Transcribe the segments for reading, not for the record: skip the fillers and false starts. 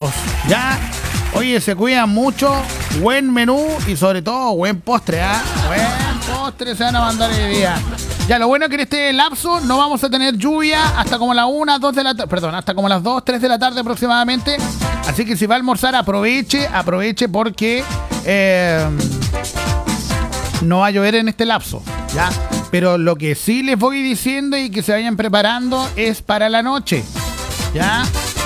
amigos. Ya. Oye, se cuidan mucho. Buen menú y sobre todo buen postre, ¿ah? Buen postre se van a mandar hoy día. Ya, lo bueno es que en este lapso no vamos a tener lluvia hasta como las 1, 2 de la tarde. Perdón, hasta como las 2, 3 de la tarde aproximadamente. Así que si va a almorzar, aproveche porque no va a llover en este lapso, ¿ya? Pero lo que sí les voy diciendo y que se vayan preparando es para la noche, ¿ya?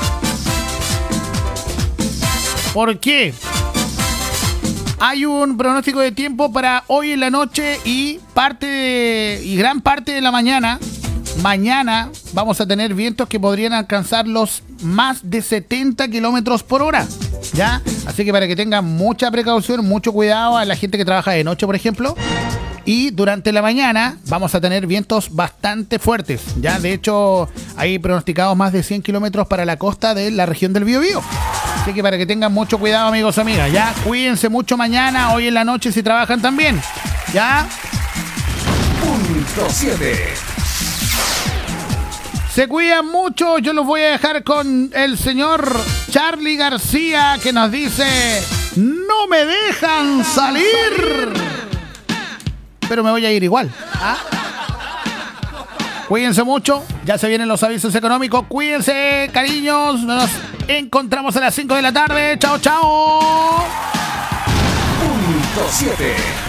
¿Por qué? Hay un pronóstico de tiempo para hoy en la noche y gran parte de la mañana. Mañana vamos a tener vientos que podrían alcanzar los más de 70 kilómetros por hora, ¿ya? Así que para que tengan mucha precaución, mucho cuidado a la gente que trabaja de noche, por ejemplo. Y durante la mañana vamos a tener vientos bastante fuertes, ¿ya? De hecho, hay pronosticados más de 100 kilómetros para la costa de la región del Biobío. Así que para que tengan mucho cuidado, amigos, amigas, ¿ya? Cuídense mucho mañana, hoy en la noche si trabajan también, ¿ya? Punto 7. Se cuidan mucho, yo los voy a dejar con el señor Charly García que nos dice: no me dejan salir, pero me voy a ir igual, ¿ah? Cuídense mucho, ya se vienen los avisos económicos, cuídense, cariños, nos encontramos a las 5 de la tarde, chao, chao. Punto 7.